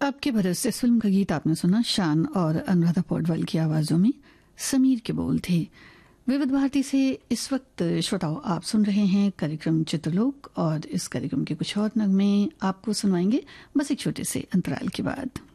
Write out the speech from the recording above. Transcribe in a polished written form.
आपके भरोसे फिल्म का गीत आपने सुना। शान और अनुराधा पौडवाल की आवाजों में समीर के बोल थे। विविध भारती से इस वक्त श्रोताओं आप सुन रहे हैं कार्यक्रम चित्रलोक, और इस कार्यक्रम के कुछ और नगमे आपको सुनवाएंगे बस एक छोटे से अंतराल के बाद।